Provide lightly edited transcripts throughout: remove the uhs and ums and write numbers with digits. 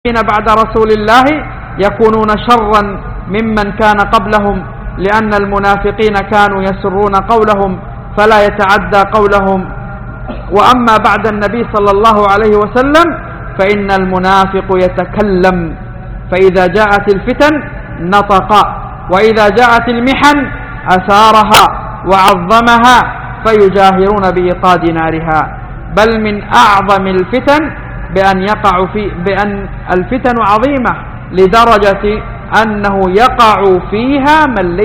بعد رسول الله يكونون شرا ممن كان قبلهم، لأن المنافقين كانوا يسرون قولهم فلا يتعدى قولهم. وأما بعد النبي صلى الله عليه وسلم فإن المنافق يتكلم، فإذا جاءت الفتن نطق، وإذا جاءت المحن أثارها وعظمها، فيجاهرون بإيقاد نارها. بل من أعظم الفتن بأن الفتن عظيمة لدرجة أنه يقع فيها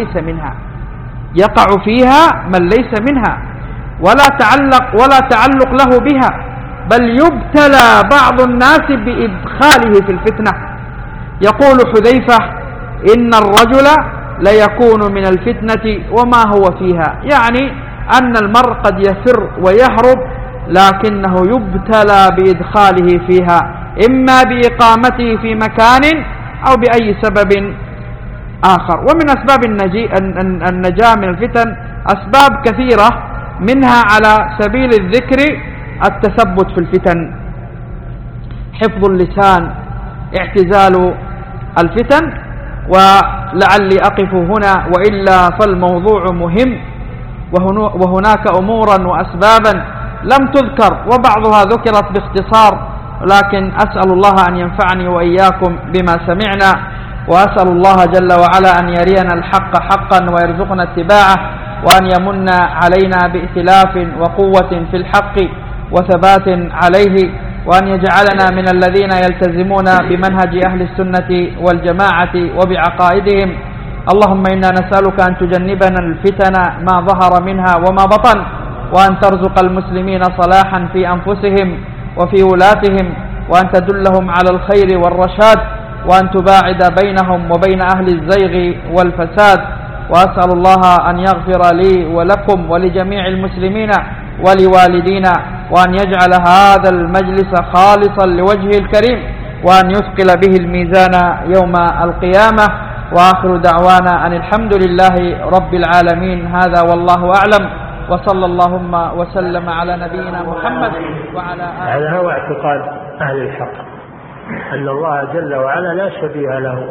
من ليس منها ولا تعلق له بها، بل يبتلى بعض الناس بإدخاله في الفتنة. يقول حذيفة: إن الرجل ليكون من الفتنة وما هو فيها، يعني أن المرء قد يفر ويهرب لكنه يبتلى بإدخاله فيها، إما بإقامته في مكان أو بأي سبب آخر. ومن أسباب النجاة من الفتن أسباب كثيرة، منها على سبيل الذكر التثبت في الفتن، حفظ اللسان، اعتزال الفتن. ولعلي أقف هنا، وإلا فالموضوع مهم، وهناك أمورا وأسبابا لم تذكر وبعضها ذكرت باختصار، لكن أسأل الله أن ينفعني وإياكم بما سمعنا، وأسأل الله جل وعلا أن يرينا الحق حقا ويرزقنا اتباعه، وأن يمن علينا بائتلاف وقوة في الحق وثبات عليه، وأن يجعلنا من الذين يلتزمون بمنهج أهل السنة والجماعة وبعقائدهم. اللهم إنا نسألك أن تجنبنا الفتن ما ظهر منها وما بطن، وأن ترزق المسلمين صلاحا في أنفسهم وفي ولاتهم، وأن تدلهم على الخير والرشاد، وأن تباعد بينهم وبين أهل الزيغ والفساد. وأسأل الله أن يغفر لي ولكم ولجميع المسلمين ولوالدينا، وأن يجعل هذا المجلس خالصا لوجهه الكريم، وأن يثقل به الميزان يوم القيامة. وآخر دعوانا أن الحمد لله رب العالمين. هذا والله أعلم، وصلى اللهم وسلم على نبينا محمد وعلى آله. هذا هو اعتقاد أهل الحق، أن الله جل وعلا لا شبيه له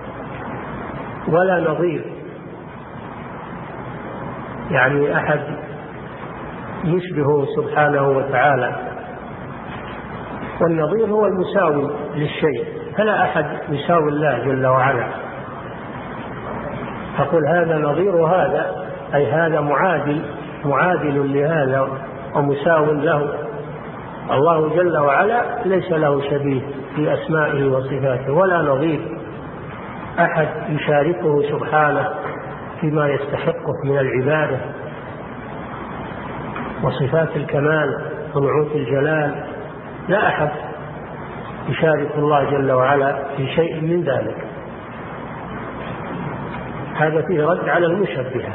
ولا نظير، يعني أحد يشبهه سبحانه وتعالى، والنظير هو المساوي للشيء، فلا أحد يساوي الله جل وعلا. فقل هذا نظير هذا، أي هذا معادل لهذا ومساو له. الله جل وعلا ليس له شبيه في أسمائه وصفاته ولا نظير أحد يشاركه سبحانه فيما يستحقه من العبادة وصفات الكمال ونعوت الجلال. لا أحد يشارك الله جل وعلا في شيء من ذلك. هذا فيه رد على المشبهة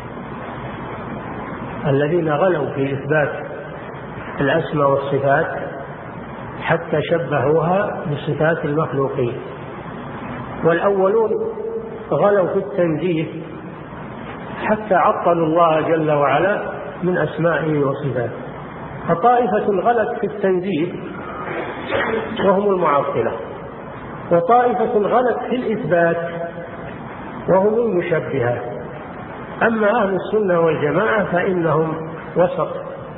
الذين غلوا في إثبات الأسماء والصفات حتى شبهوها بصفات المخلوقين، والأولون غلوا في التنزيه حتى عطلوا الله جل وعلا من أسمائه وصفاته. فطائفة غلت في التنزيه وهم المعطلة، وطائفة غلت في الإثبات وهم المشبهة. أما أهل السنة والجماعة فإنهم وسط،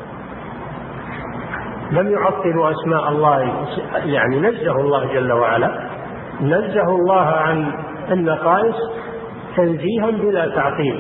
لم يعطلوا أسماء الله، يعني نزه الله جل وعلا، نزه الله عن النقائص تنزيها بلا تعطيل،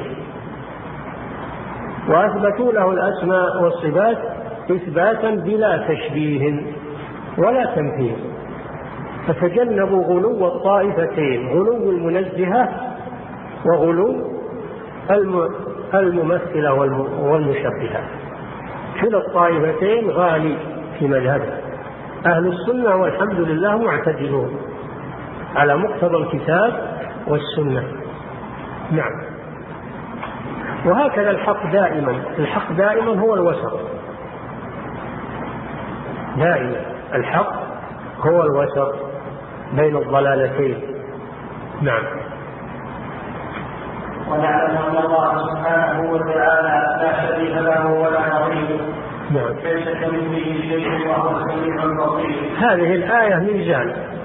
وأثبتوا له الأسماء والصفات إثباتا بلا تشبيه ولا تمثيل. فتجنبوا غلو الطائفتين، غلو المنزهة وغلو الممثلة والمشبهة. كلا الطائفتين غالي في مذهبه. أهل السنة والحمد لله معتدلون على مقتضى الكتاب والسنة. نعم. وهكذا الحق دائما، الحق دائما هو الوسط، دائما الحق هو الوسط بين الضلالتين. نعم. ونعلم أن الله سبحانه وتعالى لا شريك له ولا نظير، نعم. ليس كمثله شيء وهو السميع البصير. هذه الآية ميزان